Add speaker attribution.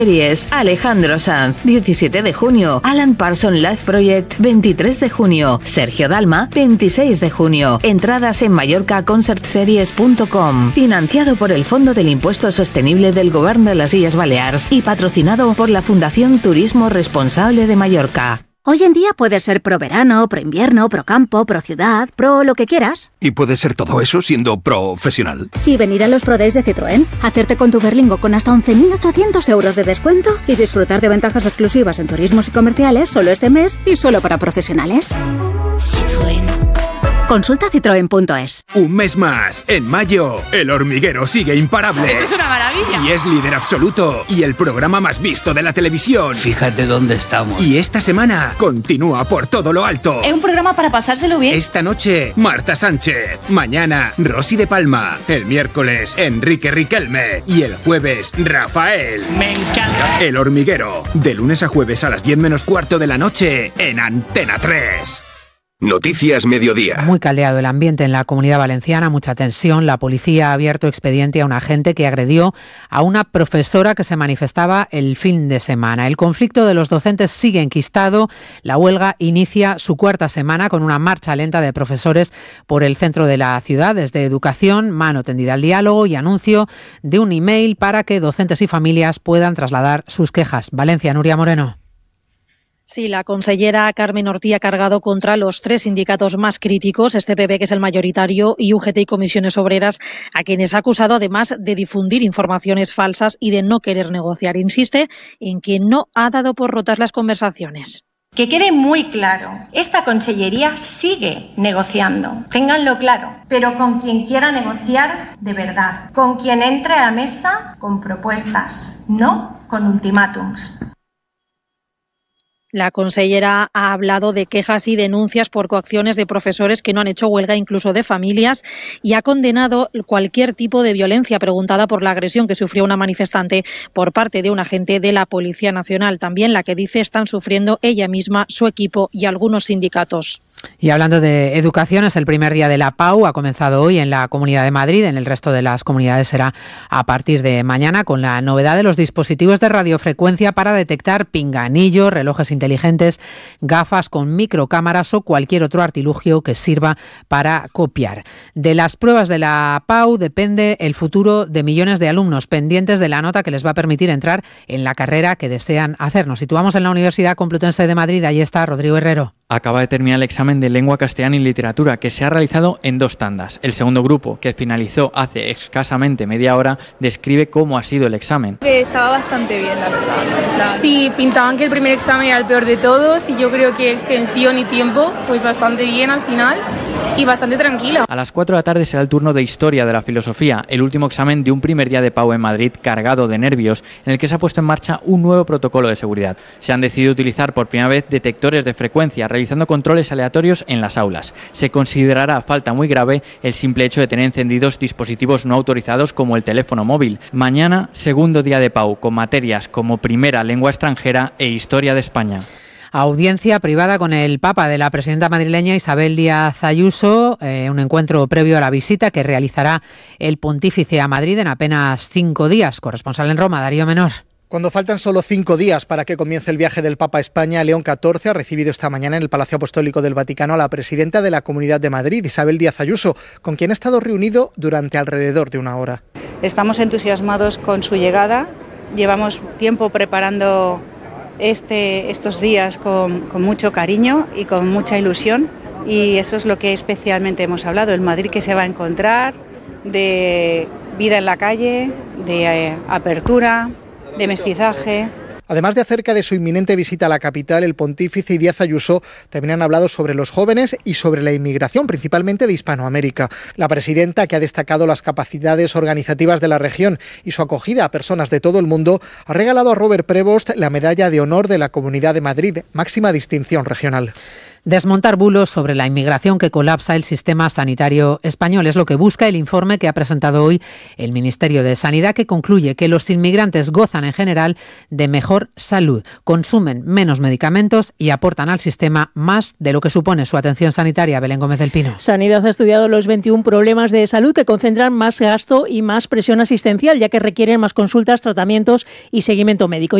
Speaker 1: Series, Alejandro Sanz, 17 de junio, Alan Parsons Live Project, 23 de junio, Sergio Dalma, 26 de junio. Entradas en mallorcaconcertseries.com. Financiado por el Fondo del Impuesto Sostenible del Govern de las Illes Balears y patrocinado por la Fundación Turismo Responsable de Mallorca.
Speaker 2: Hoy en día puedes ser pro verano, pro invierno, pro campo, pro ciudad, pro lo que quieras.
Speaker 3: ¿Y puedes ser todo eso siendo profesional?
Speaker 2: Y venir a los Pro Days de Citroën, hacerte con tu Berlingo con hasta 11.800 euros de descuento y disfrutar de ventajas exclusivas en turismos y comerciales solo este mes y solo para profesionales.
Speaker 4: Citroën.
Speaker 2: Consulta citroen.es.
Speaker 3: Un mes más. En mayo, El Hormiguero sigue imparable.
Speaker 5: ¡Esto es una maravilla!
Speaker 3: Y es líder absoluto. Y el programa más visto de la televisión.
Speaker 6: Fíjate dónde estamos.
Speaker 3: Y esta semana continúa por todo lo alto.
Speaker 4: Es un programa para pasárselo bien.
Speaker 3: Esta noche, Marta Sánchez. Mañana, Rosy de Palma. El miércoles, Enrique Riquelme. Y el jueves, Rafael.
Speaker 5: ¡Me encanta!
Speaker 3: El Hormiguero. De lunes a jueves a las 10 menos cuarto de la noche en Antena 3.
Speaker 7: Noticias Mediodía.
Speaker 8: Muy caldeado el ambiente en la Comunidad Valenciana, mucha tensión. La policía ha abierto expediente a un agente que agredió a una profesora que se manifestaba el fin de semana. El conflicto de los docentes sigue enquistado. La huelga inicia su cuarta semana con una marcha lenta de profesores por el centro de la ciudad. Desde Educación, mano tendida al diálogo y anuncio de un email para que docentes y familias puedan trasladar sus quejas. Valencia, Nuria Moreno.
Speaker 9: Sí, la consellera Carmen Ortí ha cargado contra los 3 sindicatos más críticos, CPB, que es el mayoritario, y UGT y Comisiones Obreras, a quienes ha acusado además de difundir informaciones falsas y de no querer negociar. Insiste en que no ha dado por rotas las conversaciones.
Speaker 10: Que quede muy claro, esta consellería sigue negociando, ténganlo claro, pero con quien quiera negociar de verdad, con quien entre a la mesa con propuestas, no con ultimátums.
Speaker 9: La consellera ha hablado de quejas y denuncias por coacciones de profesores que no han hecho huelga, incluso de familias, y ha condenado cualquier tipo de violencia, preguntada por la agresión que sufrió una manifestante por parte de un agente de la Policía Nacional, también la que dice están sufriendo ella misma, su equipo y algunos sindicatos.
Speaker 8: Y hablando de educación, es el primer día de la PAU, ha comenzado hoy en la Comunidad de Madrid, en el resto de las comunidades será a partir de mañana, con la novedad de los dispositivos de radiofrecuencia para detectar pinganillos, relojes inteligentes, gafas con microcámaras o cualquier otro artilugio que sirva para copiar. De las pruebas de la PAU depende el futuro de millones de alumnos pendientes de la nota que les va a permitir entrar en la carrera que desean hacer. Nos situamos en la Universidad Complutense de Madrid, ahí está Rodrigo Herrero.
Speaker 11: Acaba de terminar el examen de lengua castellana y literatura, que se ha realizado en 2 tandas. El segundo grupo, que finalizó hace escasamente media hora, describe cómo ha sido el examen.
Speaker 12: Estaba bastante bien, la verdad.
Speaker 13: Sí, pintaban que el primer examen era el peor de todos y yo creo que extensión y tiempo, pues bastante bien al final y bastante tranquilo.
Speaker 11: A las 4 de la tarde será el turno de Historia de la Filosofía, el último examen de un primer día de PAU en Madrid cargado de nervios, en el que se ha puesto en marcha un nuevo protocolo de seguridad. Se han decidido utilizar por primera vez detectores de frecuencia, realizando controles aleatorios en las aulas. Se considerará falta muy grave el simple hecho de tener encendidos dispositivos no autorizados como el teléfono móvil. Mañana, segundo día de PAU, con materias como primera lengua extranjera e historia de España.
Speaker 8: Audiencia privada con el Papa de la presidenta madrileña Isabel Díaz Ayuso, un encuentro previo a la visita que realizará el pontífice a Madrid en apenas 5 días. Corresponsal en Roma, Darío Menor.
Speaker 14: Cuando faltan solo 5 días para que comience el viaje del Papa a España, León XIV ha recibido esta mañana en el Palacio Apostólico del Vaticano a la presidenta de la Comunidad de Madrid, Isabel Díaz Ayuso, con quien ha estado reunido durante alrededor de 1 hora.
Speaker 15: Estamos entusiasmados con su llegada. Llevamos tiempo preparando estos días con mucho cariño y con mucha ilusión, y eso es lo que especialmente hemos hablado, el Madrid que se va a encontrar, de vida en la calle, de apertura, de mestizaje.
Speaker 14: Además de acerca de su inminente visita a la capital, el pontífice y Díaz Ayuso también han hablado sobre los jóvenes y sobre la inmigración, principalmente de Hispanoamérica. La presidenta, que ha destacado las capacidades organizativas de la región y su acogida a personas de todo el mundo, ha regalado a Robert Prevost la medalla de honor de la Comunidad de Madrid, máxima distinción regional.
Speaker 8: Desmontar bulos sobre la inmigración que colapsa el sistema sanitario español es lo que busca el informe que ha presentado hoy el Ministerio de Sanidad, que concluye que los inmigrantes gozan en general de mejor salud, consumen menos medicamentos y aportan al sistema más de lo que supone su atención sanitaria. Belén Gómez del Pino.
Speaker 5: Sanidad ha estudiado los 21 problemas de salud que concentran más gasto y más presión asistencial, ya que requieren más consultas, tratamientos y seguimiento médico.